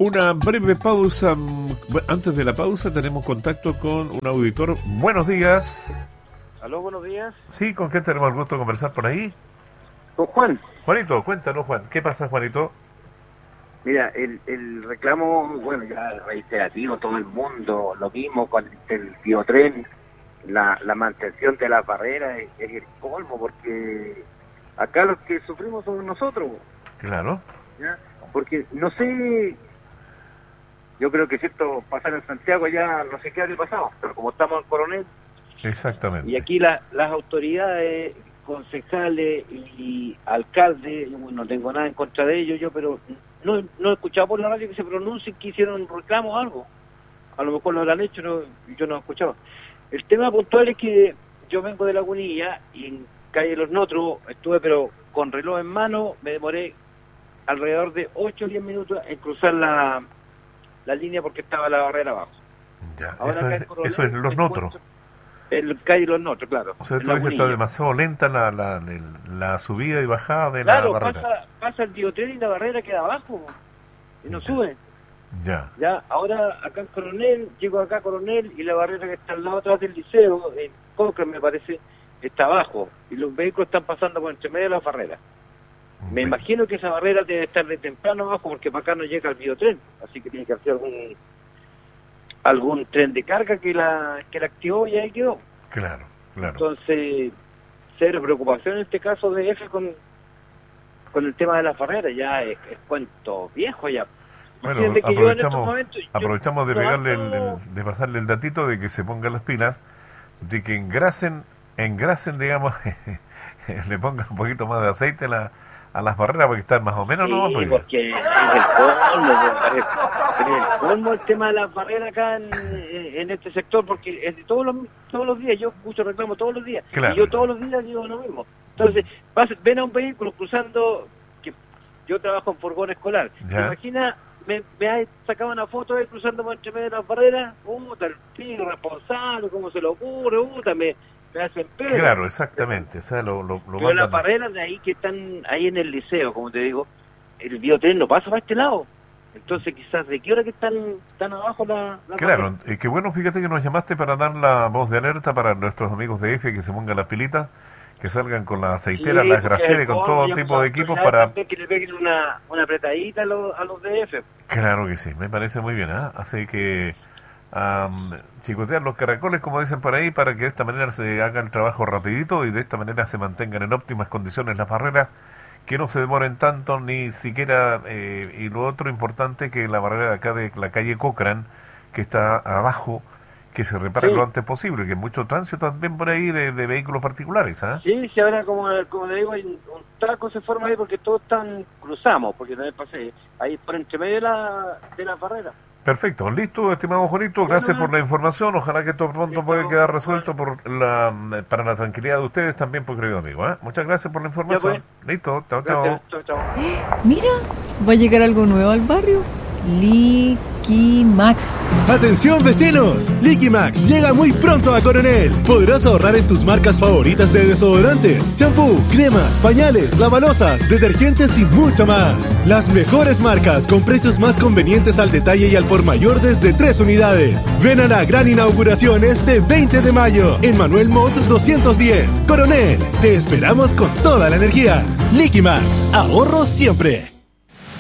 Una breve pausa. Antes de la pausa tenemos contacto con un auditor. Buenos días. Aló, buenos días. Sí, ¿con quién tenemos el gusto de conversar por ahí? Con Juan. Juanito, cuéntanos, Juan. ¿Qué pasa, Juanito? Mira, el reclamo, bueno, ya reiterativo, todo el mundo, lo mismo con el biotren, la mantención de las barreras es el colmo, porque acá los que sufrimos somos nosotros. Claro. ¿Ya? Porque no sé, yo creo que si esto pasara en Santiago ya no sé qué habría pasado, pero como estamos en Coronel, Exactamente. y aquí las autoridades, concejales y alcaldes, no tengo nada en contra de ellos, pero no he escuchado por la radio que se pronuncien que hicieron reclamo o algo. A lo mejor lo habrán hecho, yo no he escuchado. El tema puntual es que yo vengo de Lagunilla y en calle Los Notros estuve, pero con reloj en mano, me demoré alrededor de 8 o 10 minutos en cruzar la línea porque estaba la barrera abajo. Ya, Ahora eso es Los Notros. El calle Los Notros, claro. O sea, tú dices que está demasiado lenta la subida y bajada de la barrera. Claro, pasa el biotren y la barrera queda abajo y no sube. Ya, ahora acá en Coronel, llego acá a Coronel y la barrera que está al lado atrás del liceo, en Cochrane me parece, está abajo y los vehículos están pasando por entre medio de las barreras. Me imagino que esa barrera debe estar de temprano abajo porque para acá no llega el biotren, así que tiene que hacer algún tren de carga que la activó y ahí quedó. Claro. Entonces, cero preocupación en este caso de F con el tema de las barreras, ya es cuento viejo ya. Bueno, aprovechamos de pegarle de pasarle el datito de que se pongan las pilas, de que engrasen, digamos, le pongan un poquito más de aceite a las barreras porque están más o menos, sí, ¿no? Porque es el colmo el tema de las barreras acá en este sector, porque es de todos los días, yo escucho reclamo todos los días, claro. Y yo todos los días digo lo mismo. Entonces, ven a un vehículo cruzando, que yo trabajo en furgón escolar, ¿te imaginas? Me ha sacado una foto de cruzando por entre medio de las barreras, el tío responsable, cómo se le ocurre, me hacen pena. Claro, exactamente. O sea, lo pero las barreras de ahí que están ahí en el liceo, como te digo, el biotren no pasa para este lado. Entonces quizás de qué hora que están abajo la claro, qué bueno, fíjate que nos llamaste para dar la voz de alerta para nuestros amigos de EFE que se pongan las pilitas, que salgan con las aceiteras, las graseras, con todo tipo de equipos para... Que le peguen una apretadita a los DF. Claro que sí, me parece muy bien, ¿eh? Así que chicotear los caracoles, como dicen por ahí, para que de esta manera se haga el trabajo rapidito y de esta manera se mantengan en óptimas condiciones las barreras, que no se demoren tanto, ni siquiera... y lo otro importante, que la barrera de acá de la calle Cochrane, que está abajo, que se repare lo antes posible, que hay mucho tránsito también por ahí de vehículos particulares, ¿ah? Sí, ahora como le digo, hay un traco se forma ahí porque todos cruzamos, porque también pasé ahí por entre medio de la barrera. Perfecto, listo, estimado Juanito, gracias por la información, ojalá que esto pronto pueda quedar resuelto para la tranquilidad de ustedes también, pues querido amigo, ¿eh? Muchas gracias por la información. Listo, chao. Mira, va a llegar algo nuevo al barrio. Liquimax. ¡Atención, vecinos! Liquimax llega muy pronto a Coronel. Podrás ahorrar en tus marcas favoritas de desodorantes, champú, cremas, pañales, lavalosas, detergentes y mucho más. Las mejores marcas con precios más convenientes al detalle y al por mayor desde 3 unidades. Ven a la gran inauguración este 20 de mayo en Manuel Montt 210, Coronel. Te esperamos con toda la energía. Liquimax, ahorro siempre.